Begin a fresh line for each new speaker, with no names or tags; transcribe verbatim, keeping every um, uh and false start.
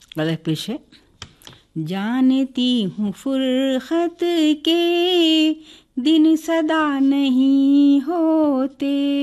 गलत पेश है। जानती हूँ फुरखत के दिन सदा नहीं होते,